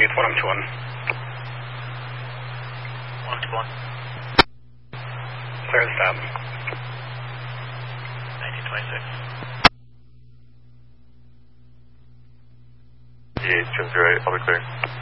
Southeast 121. 121. Clear the stop. 1926. 808, I'll be clear.